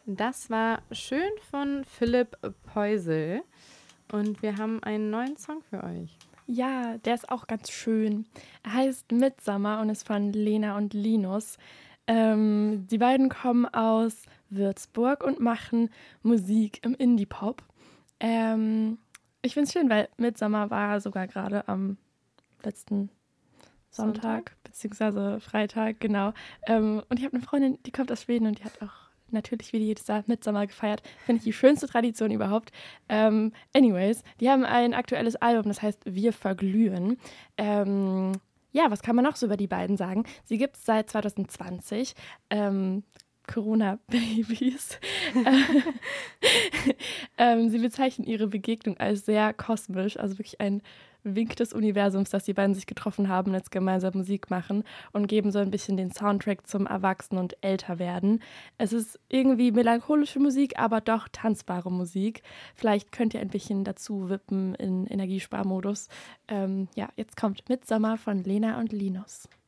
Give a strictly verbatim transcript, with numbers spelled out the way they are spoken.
Das war schön von Philipp Poisel und wir haben einen neuen Song für euch. Ja, der ist auch ganz schön. Er heißt Midsummer und ist von Lena und Linus. Ähm, die beiden kommen aus Würzburg und machen Musik im Indie-Pop. Ähm, ich finde es schön, weil Midsummer war sogar gerade am letzten Sonntag, Sonntag? beziehungsweise Freitag, genau. Ähm, und ich habe eine Freundin, die kommt aus Schweden und die hat auch natürlich wie jedes Jahr Midsummer gefeiert. Finde ich die schönste Tradition überhaupt. Ähm, anyways, die haben ein aktuelles Album, das heißt Wir verglühen. Ähm, ja, was kann man noch so über die beiden sagen? Sie gibt es seit zwanzig zwanzig. Ähm, Corona-Babys. ähm, sie bezeichnen ihre Begegnung als sehr kosmisch, also wirklich ein Wink des Universums, dass die beiden sich getroffen haben und jetzt gemeinsam Musik machen und geben so ein bisschen den Soundtrack zum Erwachsenen- und Älterwerden. Es ist irgendwie melancholische Musik, aber doch tanzbare Musik. Vielleicht könnt ihr ein bisschen dazu wippen in Energiesparmodus. Ähm, ja, jetzt kommt Midsommer von Lena und Linus.